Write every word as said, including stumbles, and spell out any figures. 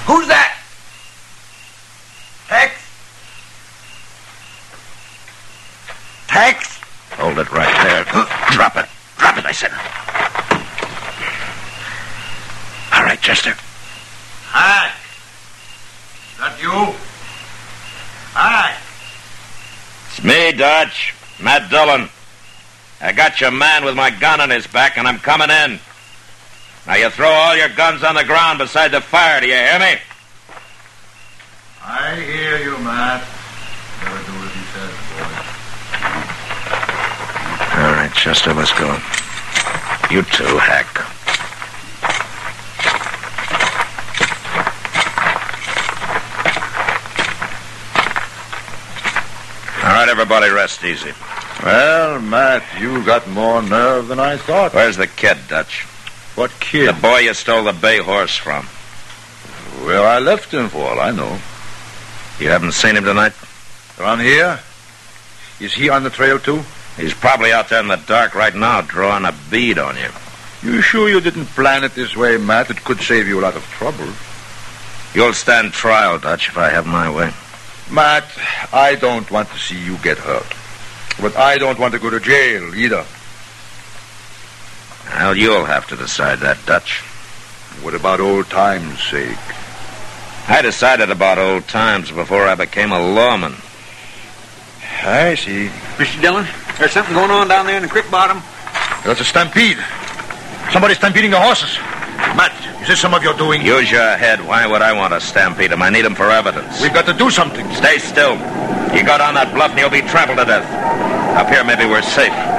Who's that? Tex? Tex? Hold it right there. Drop it. Drop it, I said. All right, Chester. Hi. That you? Hi. It's me, Dutch. Matt Dillon. I got your man with my gun on his back, and I'm coming in. Now you throw all your guns on the ground beside the fire, do you hear me? I hear you, Matt. Never do as he says, boy. All right, Chester, let's go. You too, Hack. All right, everybody, rest easy. Well, Matt, you got more nerve than I thought. Where's the kid, Dutch? What kid? The boy you stole the bay horse from. Where I left him, for all I know. You haven't seen him tonight? Around here? Is he on the trail, too? He's probably out there in the dark right now, drawing a bead on you. You sure you didn't plan it this way, Matt? It could save you a lot of trouble. You'll stand trial, Dutch, if I have my way. Matt, I don't want to see you get hurt. But I don't want to go to jail, either. Well, you'll have to decide that, Dutch. What about old times' sake? I decided about old times before I became a lawman. I see. Mister Dillon, there's something going on down there in the creek bottom. There's a stampede. Somebody's stampeding the horses. Matt, is this some of your doing? Use your head. Why would I want to stampede him? I need him for evidence. We've got to do something. Stay still. You go down that bluff and you'll be trampled to death. Up here, maybe we're safe.